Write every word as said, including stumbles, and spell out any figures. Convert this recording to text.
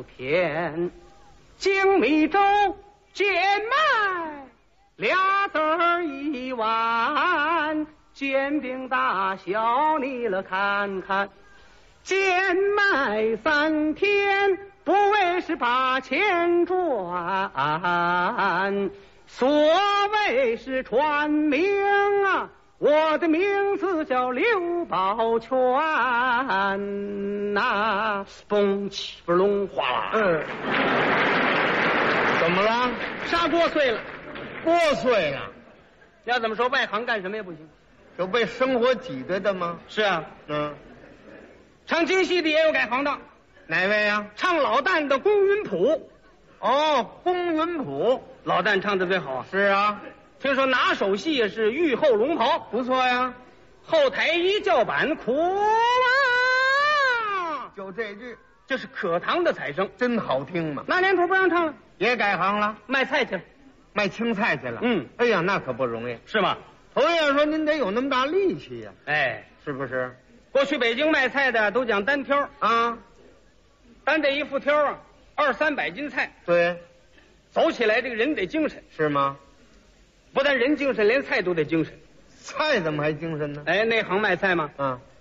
天，精米粥贱卖俩子儿一碗，煎饼大小你了看看，贱卖三天不为是把钱赚，所谓是传名啊，我的名字叫刘宝全呐，嘣起不隆哗啦， 嗯，怎么了？ 砂锅碎了。 锅碎了， 要怎么说，外行干什么也不行。 有被生活挤兑的吗？ 是啊， 嗯， 唱京戏的也有改行当， 哪位呀、啊？ 唱老旦的龚云普。 哦，龚云普， 老旦唱的最好啊。 是啊， 听说拿手戏是玉后龙袍， 不错呀。 后台一叫板，苦啊！ 就这句， 这是可堂的彩声， 真好听嘛。 那年头不让唱了， 也改行了， 卖菜去了。 卖青菜去了。 嗯， 哎呀，那可不容易， 是吗？ 头一样说您得有那么大力气呀、 啊，哎， 是不是？ 过去北京卖菜的都讲单挑啊， 单这一副挑啊，二三百斤菜。 对， 走起来这个人得精神， 是吗？ 不但人精神，连菜都得精神。 菜怎么还精神呢？ 哎，那行卖菜嘛， 啊，